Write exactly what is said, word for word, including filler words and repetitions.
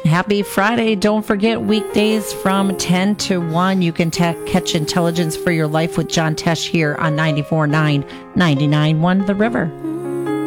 Happy Friday. Don't forget, weekdays from ten to one, you can te- catch Intelligence for Your Life with John Tesh here on ninety-four point nine, ninety-nine point one The River.